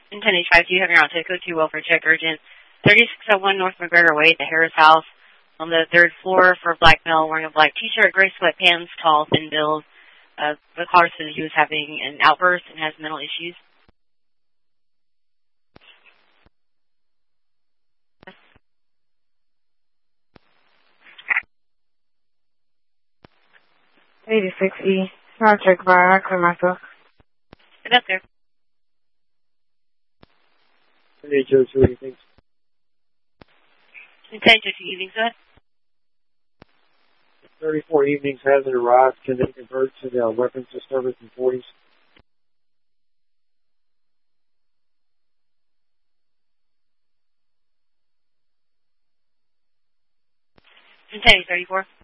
1085, do you have your outside code 2 welfare check urgent? 3601 North McGregor Way at the Harris House on the 3rd floor for a black male wearing a black t-shirt, gray sweatpants, tall, thin build. The caller says he was having an outburst and has mental issues. $80.60. I'll check by. I'll clear myself. Get up there. 1082 evenings. 1082 evenings, sir. 34 evenings hasn't arrived. Can they convert to the weapons disturbance in 40s? Kentucky 34.